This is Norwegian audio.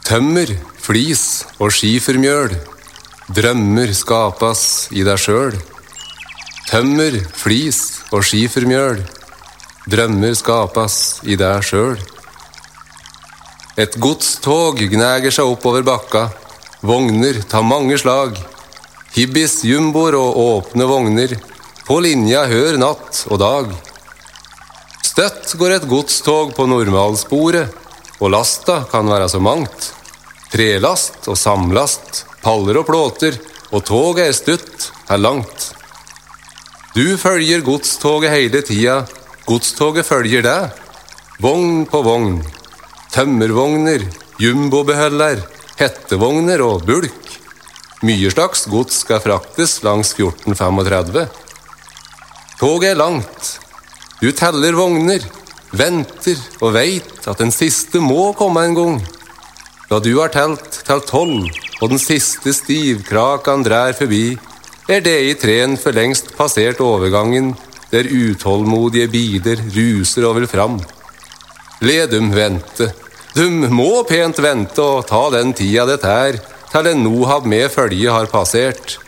Tømmer, flis og skifermjøl, drømmer skapas i deg sjøl. Tømmer, flis og skifermjøl, drømmer skapas i deg sjøl. Et godstog gneger seg oppover bakka, vogner tar mange slag. Hibbis, jumboer og åpne vogner, på linja hør natt og dag. Støtt går et godstog på normalsporet, og lasta kan være så mangt. Trelast og samlast, paller og plåter, og toget stutt, langt. Du følger godstoget hele tida, godstoget følger deg. Vogn på vogn, tømmervogner, jumbobehøller, hettevogner og bulk. Mye slags gods skal fraktes langs 1435. Toget langt. Du teller vogner, venter og vet at den siste må komme en gang. Da du har telt til 12, og den siste stivkrakan drar forbi, det i tren for lengst passert overgangen, der utålmodige biler ruser og vil fram. Le dem vente. De må pent vente og ta den tida det til en Nohab med følge har passert.